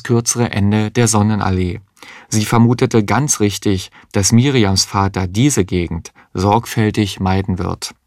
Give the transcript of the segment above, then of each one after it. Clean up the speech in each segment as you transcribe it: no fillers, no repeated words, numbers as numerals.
kürzere Ende der Sonnenallee. Sie vermutete ganz richtig, dass Miriams Vater diese Gegend sorgfältig meiden wird.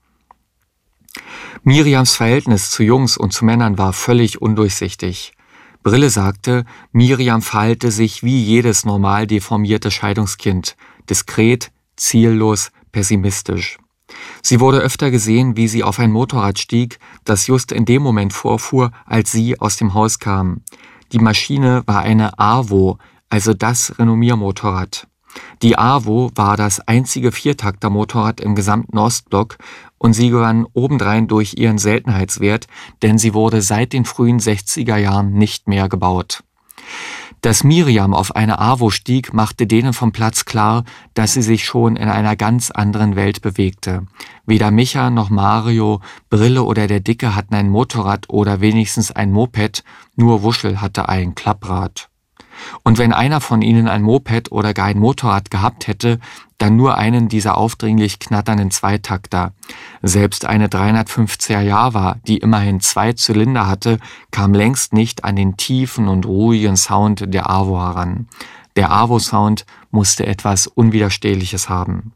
Miriams Verhältnis zu Jungs und zu Männern war völlig undurchsichtig. Brille sagte, Miriam verhalte sich wie jedes normal deformierte Scheidungskind, diskret, ziellos, pessimistisch. Sie wurde öfter gesehen, wie sie auf ein Motorrad stieg, das just in dem Moment vorfuhr, als sie aus dem Haus kam. Die Maschine war eine AWO, also das Renommiermotorrad. Die AWO war das einzige Viertakter-Motorrad im gesamten Ostblock und sie gewann obendrein durch ihren Seltenheitswert, denn sie wurde seit den frühen 60er Jahren nicht mehr gebaut. Dass Miriam auf eine AWO stieg, machte denen vom Platz klar, dass sie sich schon in einer ganz anderen Welt bewegte. Weder Micha noch Mario, Brille oder der Dicke hatten ein Motorrad oder wenigstens ein Moped, nur Wuschel hatte ein Klapprad. Und wenn einer von ihnen ein Moped oder gar ein Motorrad gehabt hätte, dann nur einen dieser aufdringlich knatternden Zweitakter. Selbst eine 350er Java, die immerhin 2 Zylinder hatte, kam längst nicht an den tiefen und ruhigen Sound der AWO heran. Der AWO-Sound musste etwas Unwiderstehliches haben.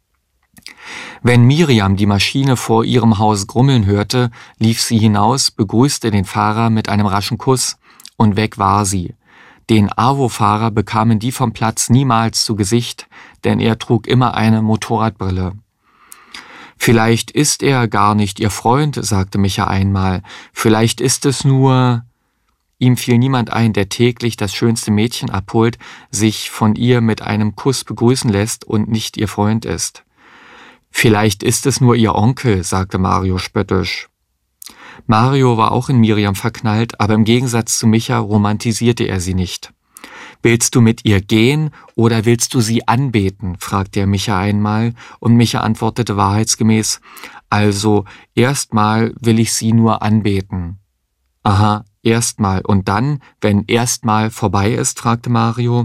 Wenn Miriam die Maschine vor ihrem Haus grummeln hörte, lief sie hinaus, begrüßte den Fahrer mit einem raschen Kuss und weg war sie. Den AWO-Fahrer bekamen die vom Platz niemals zu Gesicht, denn er trug immer eine Motorradbrille. »Vielleicht ist er gar nicht ihr Freund«, sagte Micha einmal. »Vielleicht ist es nur...« Ihm fiel niemand ein, der täglich das schönste Mädchen abholt, sich von ihr mit einem Kuss begrüßen lässt und nicht ihr Freund ist. »Vielleicht ist es nur ihr Onkel«, sagte Mario spöttisch. Mario war auch in Miriam verknallt, aber im Gegensatz zu Micha romantisierte er sie nicht. »Willst du mit ihr gehen oder willst du sie anbeten?«, fragte er Micha einmal, und Micha antwortete wahrheitsgemäß, »Also, erstmal will ich sie nur anbeten.« »Aha, erstmal. Und dann, wenn erstmal vorbei ist?«, fragte Mario.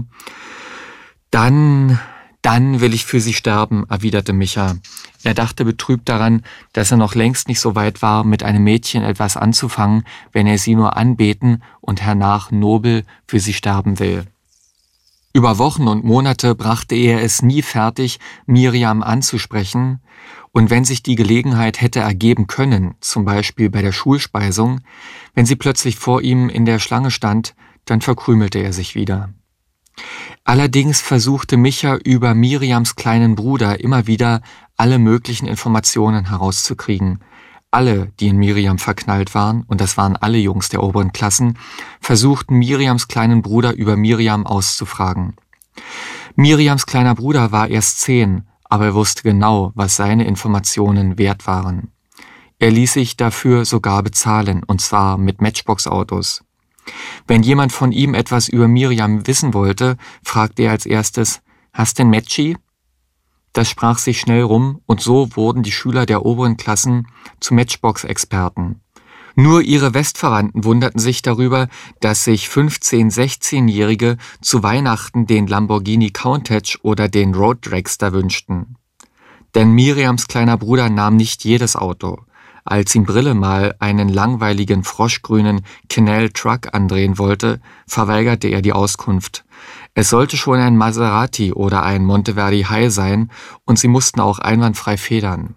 Dann will ich für sie sterben«, erwiderte Micha. Er dachte betrübt daran, dass er noch längst nicht so weit war, mit einem Mädchen etwas anzufangen, wenn er sie nur anbeten und hernach nobel für sie sterben will. Über Wochen und Monate brachte er es nie fertig, Miriam anzusprechen, und wenn sich die Gelegenheit hätte ergeben können, zum Beispiel bei der Schulspeisung, wenn sie plötzlich vor ihm in der Schlange stand, dann verkrümelte er sich wieder. Allerdings versuchte Micha über Miriams kleinen Bruder immer wieder alle möglichen Informationen herauszukriegen. Alle, die in Miriam verknallt waren, und das waren alle Jungs der oberen Klassen, versuchten Miriams kleinen Bruder über Miriam auszufragen. Miriams kleiner Bruder war erst 10, aber er wusste genau, was seine Informationen wert waren. Er ließ sich dafür sogar bezahlen, und zwar mit Matchbox-Autos. Wenn jemand von ihm etwas über Miriam wissen wollte, fragte er als erstes, »Hast denn Matchi?« Das sprach sich schnell rum, und so wurden die Schüler der oberen Klassen zu Matchbox-Experten. Nur ihre Westverwandten wunderten sich darüber, dass sich 15-, 16-Jährige zu Weihnachten den Lamborghini Countach oder den Road Dragster wünschten. Denn Miriams kleiner Bruder nahm nicht jedes Auto. Als ihm Brille mal einen langweiligen froschgrünen Canal Truck andrehen wollte, verweigerte er die Auskunft. Es sollte schon ein Maserati oder ein Monteverdi High sein, und sie mussten auch einwandfrei federn.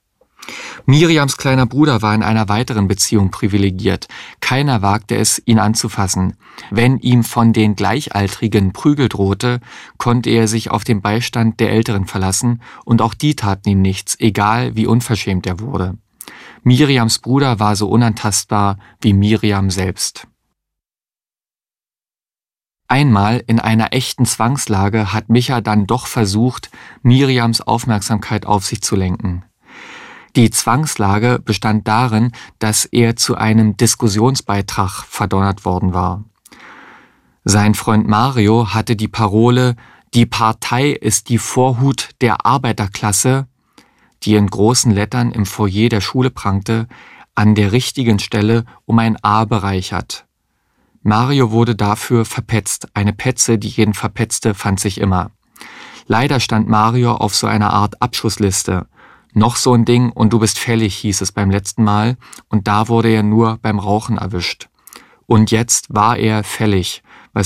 Miriams kleiner Bruder war in einer weiteren Beziehung privilegiert. Keiner wagte es, ihn anzufassen. Wenn ihm von den Gleichaltrigen Prügel drohte, konnte er sich auf den Beistand der Älteren verlassen, und auch die taten ihm nichts, egal wie unverschämt er wurde. Miriams Bruder war so unantastbar wie Miriam selbst. Einmal in einer echten Zwangslage hat Micha dann doch versucht, Miriams Aufmerksamkeit auf sich zu lenken. Die Zwangslage bestand darin, dass er zu einem Diskussionsbeitrag verdonnert worden war. Sein Freund Mario hatte die Parole »Die Partei ist die Vorhut der Arbeiterklasse«, die in großen Lettern im Foyer der Schule prangte, an der richtigen Stelle um ein A bereichert. Mario wurde dafür verpetzt. Eine Petze, die jeden verpetzte, fand sich immer. Leider stand Mario auf so einer Art Abschussliste. Noch so ein Ding und du bist fällig, hieß es beim letzten Mal, und da wurde er nur beim Rauchen erwischt. Und jetzt war er fällig.